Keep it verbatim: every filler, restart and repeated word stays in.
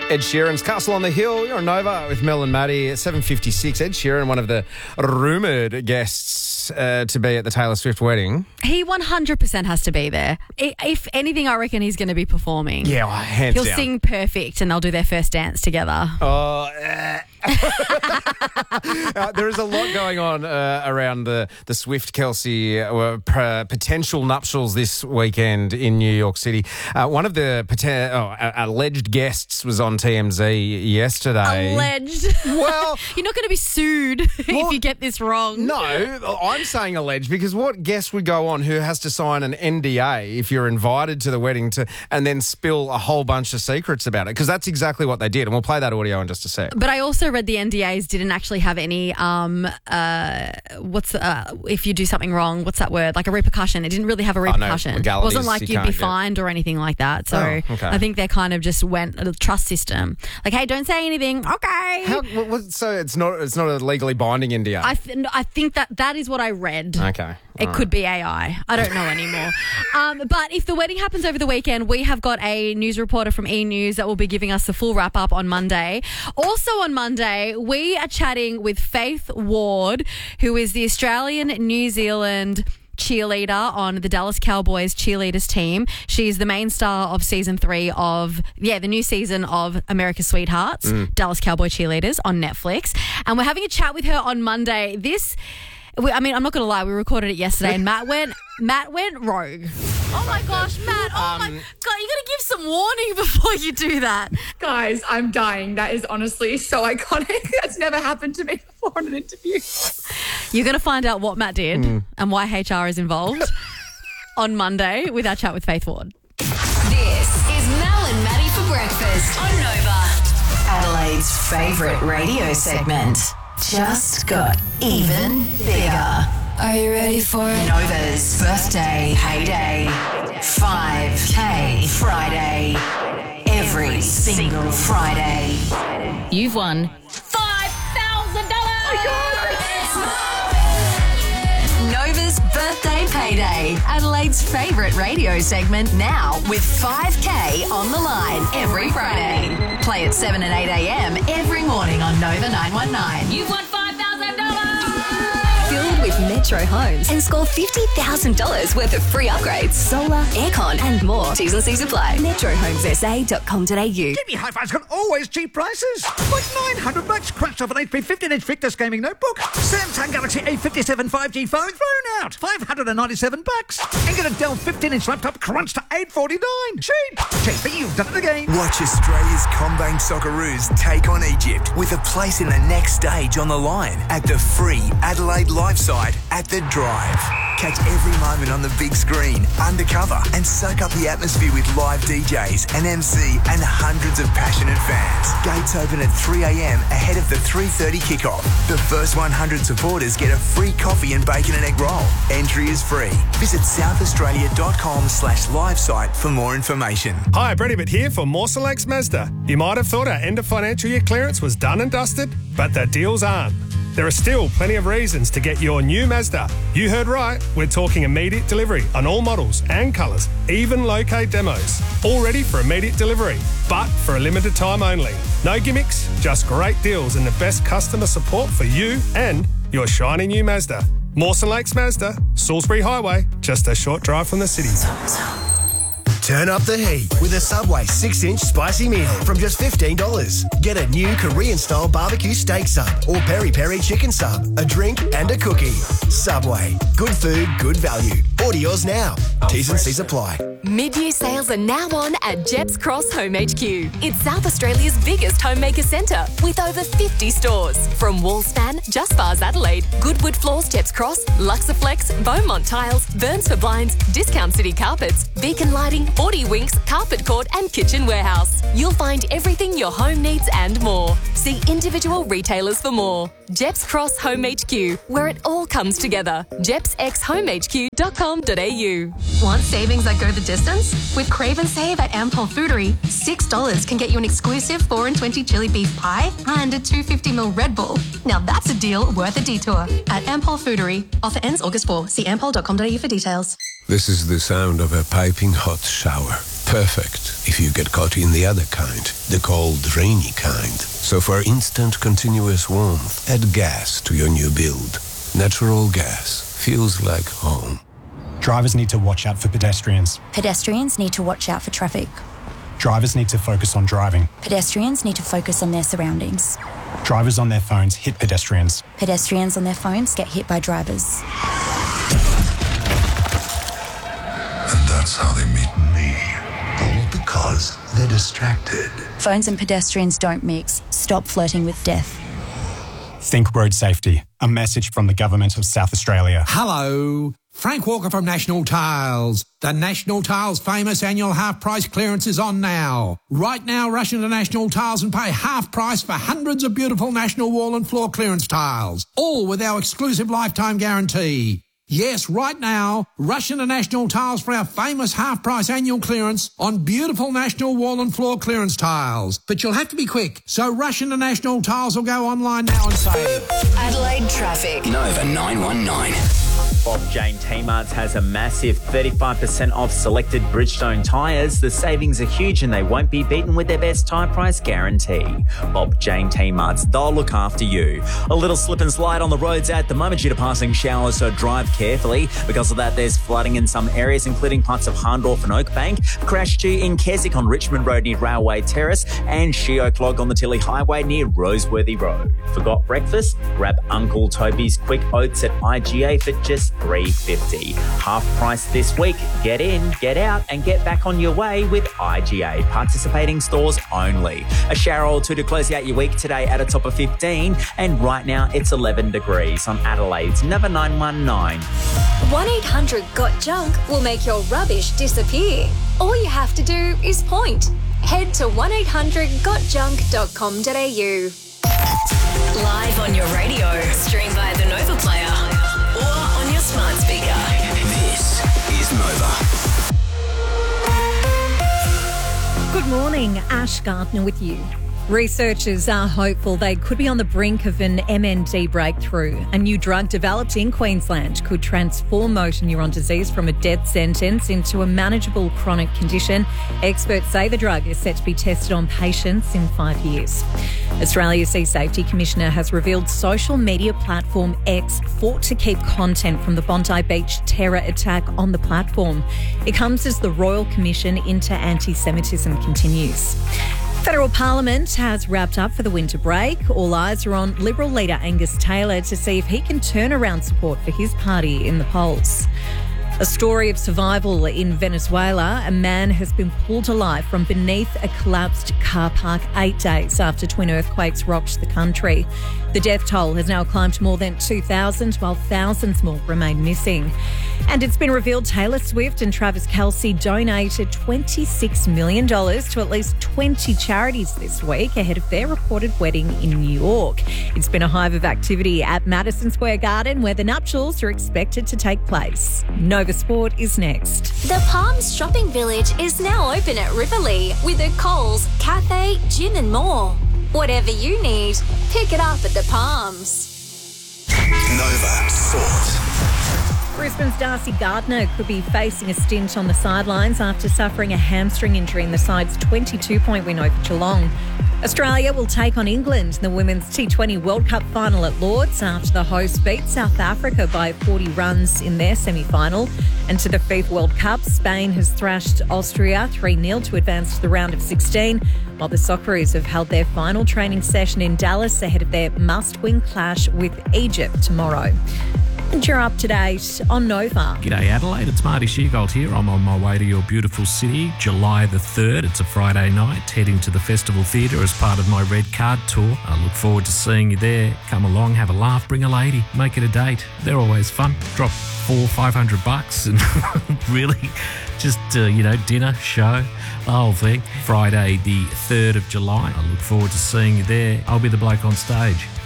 Ed Sheeran's Castle on the Hill. You're on Nova with Mel and Maddie at seven fifty-six. Ed Sheeran, one of the rumoured guests uh, to be at the Taylor Swift wedding. He one hundred percent has to be there. I- If anything, I reckon he's going to be performing. Yeah, well, hands He'll down. sing perfect and they'll do their first dance together. Oh, uh, uh, there is a lot going on uh, around the, the Swift-Kelsey uh, p- potential nuptials this weekend in New York City. Uh, one of the poten- oh, uh, alleged guests was on T M Z yesterday. Alleged. Well, You're not going to be sued if you get this wrong. no, I'm saying alleged because what guest would go on who has to sign an N D A if you're invited to the wedding to and then spill a whole bunch of secrets about it? Because that's exactly what they did. And we'll play that audio in just a sec. But I also read the N D As didn't actually have any, um, uh, what's, uh, if you do something wrong, what's that word? Like a repercussion. It didn't really have a repercussion. It legalities, wasn't like you you'd can't be get- fined or anything like that. So Oh, okay. I think they kind of just went a trust system. Like, hey, don't say anything. Okay. How, what, what, so it's not it's not a legally binding N D A? I, th- I think that that is what I read. Okay. It All could be A I. I don't know anymore. um, but if the wedding happens over the weekend, we have got a news reporter from E! News that will be giving us the full wrap up on Monday. Also on Monday, we are chatting with Faith Ward, who is the Australian New Zealand cheerleader on the Dallas Cowboys cheerleaders team. She's the main star of season three of, yeah, the new season of America's Sweethearts, Dallas Cowboy Cheerleaders on Netflix. And we're having a chat with her on Monday. This... We, I mean, I'm not going to lie. We recorded it yesterday, and Matt went. Matt went rogue. Oh my gosh, Matt! Oh my God! You got to give some warning before you do that. Guys, I'm dying. That is honestly so iconic. That's never happened to me before in an interview. You're going to find out what Matt did and why H R is involved on Monday with our chat with Faith Ward. This is Mel and Maddie for breakfast on Nova. Adelaide's favourite radio segment. Just got even bigger. Are you ready for it? Nova's birthday payday. five K Friday. Every single Friday. You've won five thousand dollars! Nova's birthday payday. Adelaide's favourite radio segment now with five K on the line every Friday. Play at seven and eight a.m. every morning on Nova nine one nine. You've won five thousand dollars! Filled with Metro Homes and score fifty thousand dollars worth of free upgrades, solar, aircon and more. T's and C's apply. metro homes s a dot com dot a u. Jimmy Hi-Fi's got always cheap prices. Like nine hundred bucks crunched off an H P fifteen inch Victus gaming notebook. Samsung Galaxy A fifty-seven five G phone thrown out. five hundred ninety-seven bucks. And get a Dell fifteen inch laptop crunched to eight forty-nine. Cheap. Cheap, but you've done it again. Watch Australia's Combine Socceroos take on Egypt with a place in the next stage on the line at the free Adelaide live site at The Drive. Catch every moment on the big screen, undercover, and soak up the atmosphere with live D Js, an M C, and hundreds of passionate fans. Gates open at three a.m. ahead of the three thirty kickoff. The first one hundred supporters get a free coffee and bacon and egg roll. Entry is free. Visit southaustralia.com slash live site for more information. Hi, Brady Bitt here for Mawson Lakes Mazda. You might have thought our end of financial year clearance was done and dusted, but the deals aren't. There are still plenty of reasons to get your new Mazda. You heard right, we're talking immediate delivery on all models and colours, even low-K demos. All ready for immediate delivery, but for a limited time only. No gimmicks, just great deals and the best customer support for you and your shiny new Mazda. Mawson Lakes Mazda, Salisbury Highway, just a short drive from the city. Turn up the heat with a Subway six inch spicy meal from just fifteen dollars. Get a new Korean-style barbecue steak sub or peri-peri chicken sub, a drink and a cookie. Subway. Good food, good value. Order yours now. T's and C's apply. Mid-year sales are now on at Jeps Cross Home H Q. It's South Australia's biggest homemaker centre with over fifty stores. From Wallspan, Just Bars Adelaide, Goodwood Floors Jeps Cross, Luxaflex, Beaumont Tiles, Burns for Blinds, Discount City Carpets, Beacon Lighting, Forty Winks, Carpet Court and Kitchen Warehouse. You'll find everything your home needs and more. See individual retailers for more. Jeps Cross Home H Q, where it all comes together. jeps x home h q dot com dot a u. Want savings that go the distance? With Crave and Save at Ampol Foodery, six dollars can get you an exclusive four and twenty chili beef pie and a two hundred fifty milliliter Red Bull. Now that's a deal worth a detour. At Ampol Foodery. Offer ends August fourth. See ampol dot com dot a u for details. This is the sound of a piping hot shower. Perfect if you get caught in the other kind, the cold, rainy kind. So for instant continuous warmth, add gas to your new build. Natural gas feels like home. Drivers need to watch out for pedestrians. Pedestrians need to watch out for traffic. Drivers need to focus on driving. Pedestrians need to focus on their surroundings. Drivers on their phones hit pedestrians. Pedestrians on their phones get hit by drivers. And that's how they meet me. All because they're distracted. Phones and pedestrians don't mix. Stop flirting with death. Think road safety. A message from the Government of South Australia. Hello. Frank Walker from National Tiles. The National Tiles famous annual half price clearance is on now. Right now, rush into National Tiles and pay half price for hundreds of beautiful National wall and floor clearance tiles, all with our exclusive lifetime guarantee. Yes, right now, rush into National Tiles for our famous half price annual clearance on beautiful National wall and floor clearance tiles. But you'll have to be quick, so rush into National Tiles or go online now and save. Adelaide traffic. Nova nine one nine. Bob Jane T-Marts has a massive thirty-five percent off selected Bridgestone tyres. The savings are huge and they won't be beaten with their best tyre price guarantee. Bob Jane T-Marts, they'll look after you. A little slip and slide on the roads at the moment due to passing showers, so drive carefully. Because of that, there's flooding in some areas, including parts of Harndorf and Oakbank. Crash two in Keswick on Richmond Road near Railway Terrace, and Sheo clog on the Tilly Highway near Roseworthy Road. Forgot breakfast? Grab Uncle Toby's Quick Oats at I G A for just three fifty. Half price this week. Get in, get out, and get back on your way with I G A. Participating stores only. A shower or two to close out your week today at a top of fifteen, and right now it's eleven degrees on Adelaide's Nova nine one nine. one eight hundred got junk will make your rubbish disappear. All you have to do is point. Head to one eight hundred got junk dot com dot a u. Live on your radio, stream via the Nova Player, or on your smart speaker. This is Nova. Good morning, Ash Gardner with you. Researchers are hopeful they could be on the brink of an M N D breakthrough. A new drug developed in Queensland could transform motor neuron disease from a death sentence into a manageable chronic condition. Experts say the drug is set to be tested on patients in five years. Australia's Sea Safety Commissioner has revealed social media platform X fought to keep content from the Bondi Beach terror attack on the platform. It comes as the Royal Commission into Anti-Semitism continues. Federal Parliament has wrapped up for the winter break. All eyes are on Liberal leader Angus Taylor to see if he can turn around support for his party in the polls. A story of survival in Venezuela. A man has been pulled alive from beneath a collapsed car park eight days after twin earthquakes rocked the country. The death toll has now climbed to more than two thousand, while thousands more remain missing. And it's been revealed Taylor Swift and Travis Kelce donated twenty-six million dollars to at least twenty charities this week ahead of their reported wedding in New York. It's been a hive of activity at Madison Square Garden, where the nuptials are expected to take place. Nova Sport is next. The Palms Shopping Village is now open at Riverlea with a Coles, cafe, gym and more. Whatever you need, pick it up at the Palms. Nova Sport. Brisbane's Darcy Gardner could be facing a stint on the sidelines after suffering a hamstring injury in the side's twenty-two point win over Geelong. Australia will take on England in the Women's T twenty World Cup final at Lords after the hosts beat South Africa by forty runs in their semi-final. And to the FIFA World Cup, Spain has thrashed Austria three nil to advance to the round of sixteen, while the Socceroos have held their final training session in Dallas ahead of their must-win clash with Egypt tomorrow. And you're up to date on Nova. G'day Adelaide, it's Marty Sheargold here. I'm on my way to your beautiful city, July the third. It's a Friday night, heading to the Festival Theatre as part of my Red Card tour. I look forward to seeing you there. Come along, have a laugh, bring a lady, make it a date. They're always fun. Drop four, five hundred bucks and really just, uh, you know, dinner, show, the whole thing. Friday the third of July. I look forward to seeing you there. I'll be the bloke on stage.